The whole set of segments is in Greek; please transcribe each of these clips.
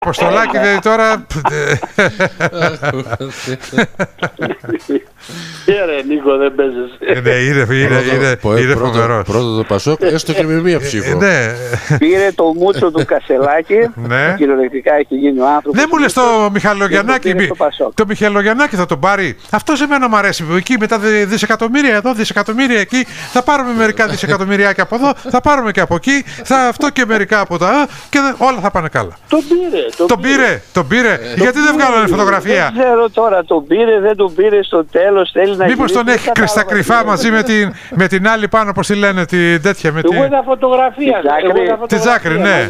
Αποστολάκη δηλαδή τώρα. Ρε Νίκο, δεν παίζεσαι. Ναι, είναι φοβερός. Πρώτο το Πασόκ, έστω και με μία ψήφο. Πήρε το μούτσο του Κασελάκη. Κυριολεκτικά έχει γίνει ο άνθρωπος. Δεν μου λες το Μιχαλογιαννάκη. Το Μιχαλογιαννάκη θα τον πάρει. Αυτό σε μένα μου αρέσει. Εκεί μετά δισεκατομμύρια εδώ, δισεκατομμύρια εκεί. Θα πάρουμε μερικά δισεκατομμυριάκια από εδώ. Θα πάρουμε και από εκεί. Αυτό και μερικά από τα. Και όλα θα πάνε καλά. Τον πήρε. Γιατί δεν βγάλανε φωτογραφία? Δεν ξέρω τώρα, τον πήρε, δεν τον πήρε στο τέλος. Μήπως τον έχει στα κρυφά μαζί με την άλλη πάνω, πώς τη λένε, την τέτοια. Εγώ είδα φωτογραφία. Τη Τζάκρη, ναι.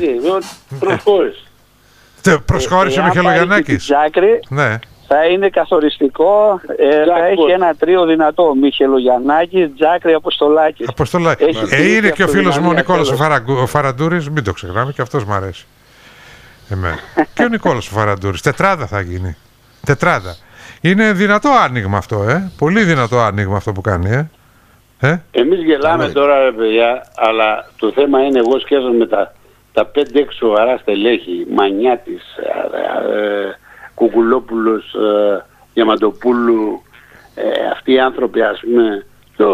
Προσχώρησε ο Μιχαλογιαννάκης. Ναι. Θα είναι καθοριστικό, θα έχει ένα τρίο δυνατό. Μιχαλογιαννάκης, Τζάκρη, Αποστολάκης. Είναι και ο φίλος μου ο Νικόλας ο Φαραντούρης, μην το ξεχνάμε, και αυτός μου αρέσει. Και ο Νικόλας ο Φαραντούρης. Τετράδα θα γίνει. Τετράδα. Είναι δυνατό άνοιγμα αυτό, πολύ δυνατό άνοιγμα αυτό που κάνει, Εμείς γελάμε τώρα, ρε παιδιά, αλλά το θέμα είναι, εγώ σκέφτομαι τα 5-6 σοβαρά στελέχη, Μανιάτης, Κουκουλόπουλος, Διαμαντοπούλου, αυτοί οι άνθρωποι, ας πούμε,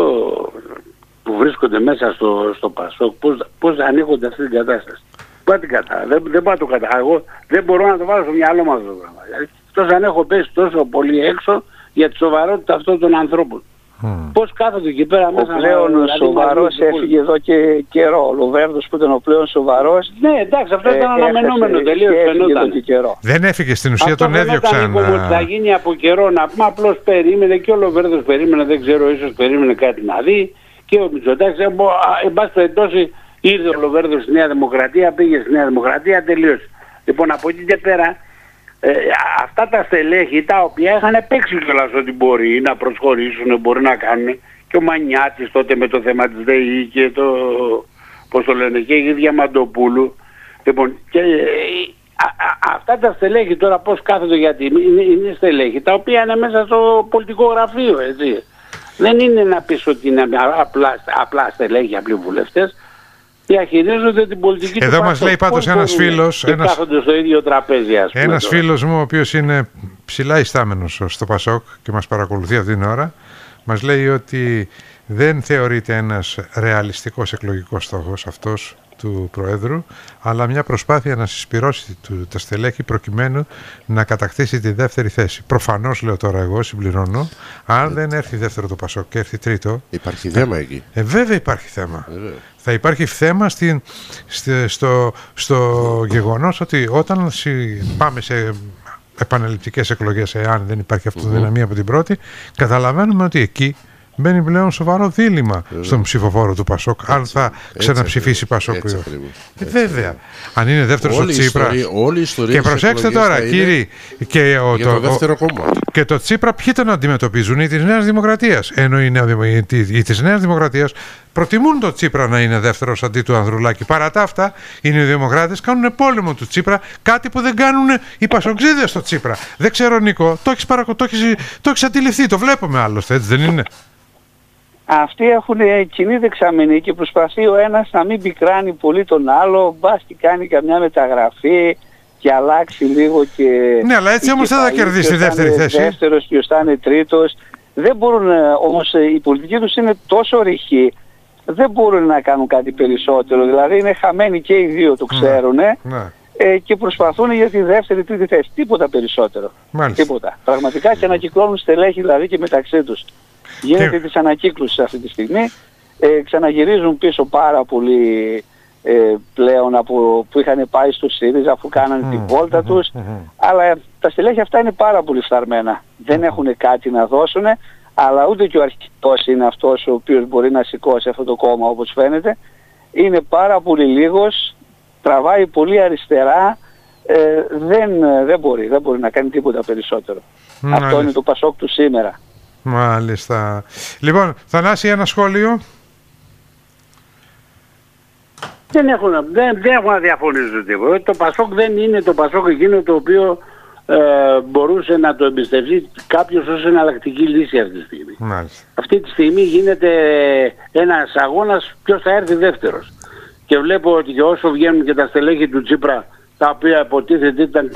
που βρίσκονται μέσα στο Πασόκ, πώς ανοίγονται αυτή την κατάσταση. Δεν πάω το κατά. Εγώ δεν μπορώ να το βάλω στο μυαλό μου αυτό το πράγμα. Δηλαδή, τόσο αν έχω πέσει τόσο πολύ έξω για τη σοβαρότητα αυτών των ανθρώπων. Πώς κάθονται εκεί πέρα μέσα? Ο πλέον σοβαρός έφυγε εδώ και καιρό. Ο Λοβέρδος που ήταν ο πλέον σοβαρός. Ναι, εντάξει, αυτό ήταν αναμενόμενο τελείως. Δεν έφυγε, στην ουσία τον έδιωξαν. Θα γίνει από καιρό, να πούμε, απλώς περίμενε και ο Λοβέρδος περίμενε, δεν ξέρω, ίσως περίμενε κάτι να δει. Και ο Μητσοτάκης, εν πάση περιπτώσει, ήρθε ο Λοβέρδος στη Νέα Δημοκρατία, πήγε στη Νέα Δημοκρατία, τελείωσε. Λοιπόν, από εκεί και πέρα, αυτά τα στελέχη τα οποία είχαν παίξει κιόλας ότι μπορεί να προσχωρήσουν, μπορεί να κάνουν, και ο Μανιάτης τότε με το θέμα της ΔΕΗ και το, πώς το λένε, και η Διαμαντοπούλου. Λοιπόν, και αυτά τα στελέχη τώρα πώς κάθονται, γιατί είναι στελέχη τα οποία είναι μέσα στο πολιτικό γραφείο, έτσι. Δεν είναι να πεις ότι είναι απλά στελέχη, απλοί βουλευτές. Διαχειρίζονται την πολιτική. Εδώ μας λέει πάντως ένας φίλος, κάθονται στο ίδιο τραπέζι, ας πούμε. Ένας φίλος μου, ο οποίος είναι ψηλά ιστάμενος στο Πασόκ και μας παρακολουθεί αυτή την ώρα, μας λέει ότι δεν θεωρείται ένας ρεαλιστικός εκλογικός στόχος αυτός του Προέδρου, αλλά μια προσπάθεια να συσπυρώσει τα στελέχη προκειμένου να κατακτήσει τη δεύτερη θέση. Προφανώς, λέω τώρα εγώ, συμπληρώνω, αν δεν έρθει δεύτερο το Πασόκ και έρθει τρίτο. Υπάρχει θέμα εκεί. Βέβαια υπάρχει θέμα. Θα υπάρχει θέμα στο γεγονός ότι όταν πάμε σε επαναληπτικές εκλογές, εάν δεν υπάρχει αυτοδυναμία από την πρώτη, καταλαβαίνουμε ότι εκεί μπαίνει πλέον σοβαρό δίλημμα στον ψηφοφόρο του Πασόκ, αν θα ξαναψηφίσει Πασόκ. Βέβαια. Αν είναι δεύτερος ο Τσίπρα. Και προσέξτε τώρα, κύριοι, και το Τσίπρα ποιοι τον αντιμετωπίζουν? Οι της Νέας Δημοκρατίας. Ενώ οι της Νέας Δημοκρατίας προτιμούν το Τσίπρα να είναι δεύτερος αντί του Ανδρουλάκη. Παρά τα αυτά, οι Νεοδημοκράτες κάνουν πόλεμο του Τσίπρα, κάτι που δεν κάνουν οι Πασοκτζίδες στο Τσίπρα. Δεν ξέρω, Νίκο, το έχεις αντιληφθεί, το βλέπουμε άλλωστε, έτσι δεν είναι? Αυτοί έχουν κοινή δεξαμενή και προσπαθεί ο ένας να μην πικράνει πολύ τον άλλο, μπας και κάνει καμιά μεταγραφή και αλλάξει λίγο και... Ναι, αλλά έτσι όμως δεν θα κερδίσει τη δεύτερη θέση. Δεύτερος και θα είναι τρίτος. Δεν μπορούν, όμως η πολιτική τους είναι τόσο ρηχή, δεν μπορούν να κάνουν κάτι περισσότερο. Δηλαδή είναι χαμένοι και οι δύο, το ξέρουν. Και προσπαθούν για τη δεύτερη, τρίτη θέση. Τίποτα περισσότερο. Μάλιστα. Τίποτα. Πραγματικά και ανακυκλώνουν στελέχη δηλαδή και μεταξύ τους. Γίνεται της ανακύκλωσης αυτή τη στιγμή. Ξαναγυρίζουν πίσω πάρα πολύ πλέον που είχαν πάει στο ΣΥΡΙΖΑ αφού κάνανε την βόλτα τους. Αλλά τα στελέχη αυτά είναι πάρα πολύ φθαρμένα. Δεν έχουν κάτι να δώσουν, αλλά ούτε και ο αρχιτός είναι αυτός ο οποίος μπορεί να σηκώσει αυτό το κόμμα, όπως φαίνεται. Είναι πάρα πολύ λίγος, τραβάει πολύ αριστερά, δεν μπορεί να κάνει τίποτα περισσότερο. Αυτό είναι το Πασόκ του σήμερα. Μάλιστα. Λοιπόν, Θανάση, ένα σχόλιο. Δεν έχουν να διαφωνήσουν τίποτα. Το Πασόκ δεν είναι το Πασόκ εκείνο το οποίο μπορούσε να το εμπιστευτεί κάποιος ως εναλλακτική λύση αυτή τη στιγμή. Μάλιστα. Αυτή τη στιγμή γίνεται ένας αγώνας ποιος θα έρθει δεύτερος. Και βλέπω ότι όσο βγαίνουν και τα στελέχη του Τσίπρα τα οποία υποτίθεται ήταν